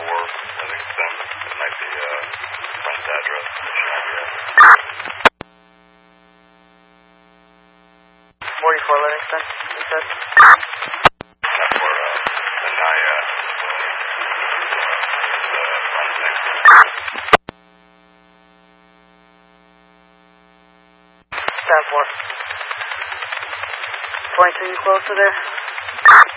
Livingston. It might be front address. 44 Livingston, you said? That's where Anaya Stand 4. 22, you close to there?